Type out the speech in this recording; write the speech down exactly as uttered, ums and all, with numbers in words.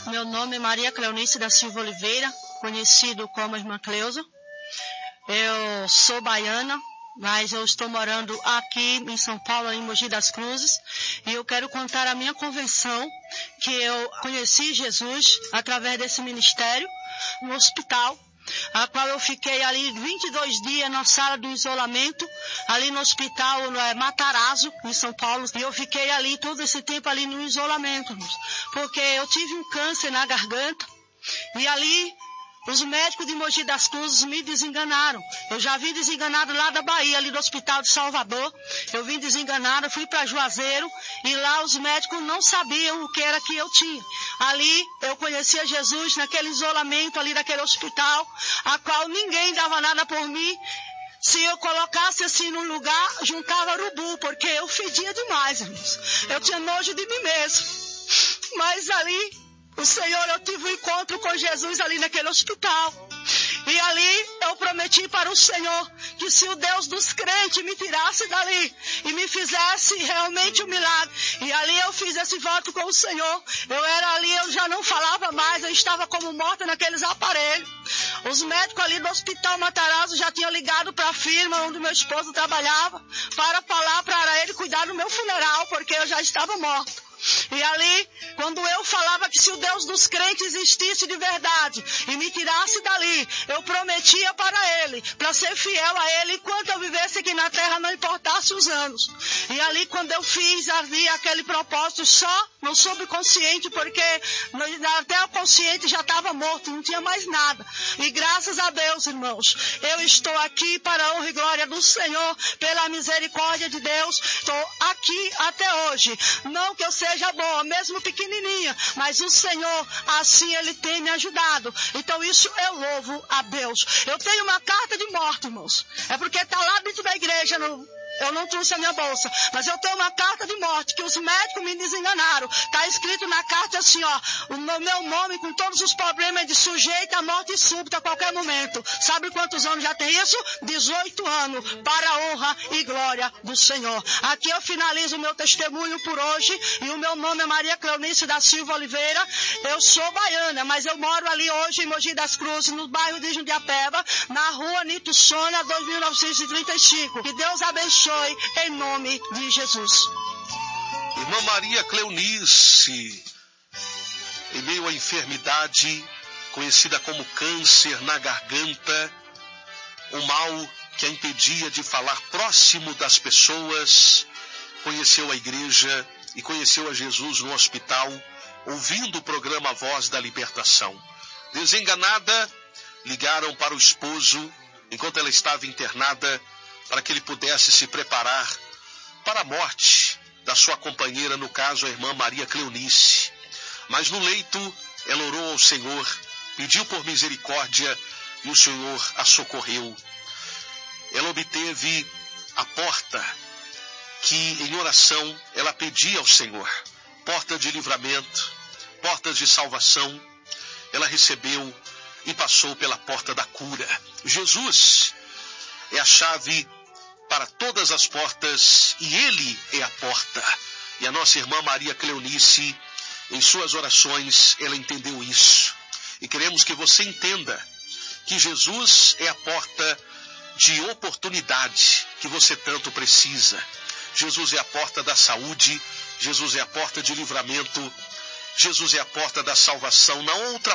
Meu nome é Maria Cleonice da Silva Oliveira, conhecido como Irmã Cleusa. Eu sou baiana, mas eu estou morando aqui em São Paulo, em Mogi das Cruzes, e eu quero contar a minha convenção, que eu conheci Jesus através desse ministério, no hospital, a qual eu fiquei ali vinte e dois dias na sala do isolamento, ali no hospital no Matarazzo, em São Paulo, e eu fiquei ali todo esse tempo ali no isolamento, porque eu tive um câncer na garganta, e ali os médicos de Mogi das Cruzes me desenganaram. Eu já vim desenganado lá da Bahia, ali do Hospital de Salvador. Eu vim desenganado, fui para Juazeiro e lá os médicos não sabiam o que era que eu tinha. Ali eu conhecia Jesus naquele isolamento ali daquele hospital, a qual ninguém dava nada por mim. Se eu colocasse assim num lugar, juntava urubu, porque eu fedia demais, irmãos. Eu tinha nojo de mim mesmo. Mas ali o Senhor, eu tive um encontro com Jesus ali naquele hospital. E ali eu prometi para o Senhor que se o Deus dos crentes me tirasse dali e me fizesse realmente um milagre. E ali eu fiz esse voto com o Senhor. Eu era ali, eu já não falava mais, eu estava como morta naqueles aparelhos. Os médicos ali do Hospital Matarazzo já tinham ligado para a firma onde meu esposo trabalhava para falar para ele cuidar do meu funeral, porque eu já estava morta. E ali, quando eu falava que se o Deus dos crentes existisse de verdade e me tirasse dali, eu prometia para ele, para ser fiel a ele enquanto eu vivesse aqui na terra, não importasse os anos. E ali, quando eu fiz ali aquele propósito, só no subconsciente, porque até o consciente já estava morto, não tinha mais nada. E graças a Deus, irmãos, eu estou aqui para a honra e glória do Senhor, pela misericórdia de Deus, estou aqui até hoje. Não que eu seja seja boa, mesmo pequenininha, mas o Senhor, assim Ele tem me ajudado. Então isso eu louvo a Deus. Eu tenho uma carta de morte, irmãos. É porque está lá dentro da igreja, no... eu não trouxe a minha bolsa, mas eu tenho uma carta de morte que os médicos me desenganaram. Está escrito na carta assim, ó, o meu nome com todos os problemas de sujeito à morte súbita a qualquer momento. Sabe quantos anos já tem isso? dezoito anos, para a honra e glória do Senhor. Aqui eu finalizo o meu testemunho por hoje, e o meu nome é Maria Cleonice da Silva Oliveira. Eu sou baiana, mas eu moro ali hoje em Mogi das Cruzes, no bairro de Jundiapeba, na rua Nito Sônia, dois mil novecentos e trinta e cinco. Que Deus abençoe em nome de Jesus. Irmã Maria Cleonice, em meio à enfermidade conhecida como câncer na garganta, um mal que a impedia de falar próximo das pessoas, conheceu a igreja e conheceu a Jesus no hospital, ouvindo o programa Voz da Libertação. Desenganada, ligaram para o esposo, enquanto ela estava internada, para que ele pudesse se preparar para a morte da sua companheira, no caso a irmã Maria Cleonice. Mas no leito, ela orou ao Senhor, pediu por misericórdia e o Senhor a socorreu. Ela obteve a porta que em oração ela pedia ao Senhor, porta de livramento, porta de salvação. Ela recebeu e passou pela porta da cura. Jesus é a chave para todas as portas e Ele é a porta. E a nossa irmã Maria Cleonice, em suas orações, ela entendeu isso. E queremos que você entenda que Jesus é a porta de oportunidade que você tanto precisa. Jesus é a porta da saúde, Jesus é a porta de livramento, Jesus é a porta da salvação. Na outra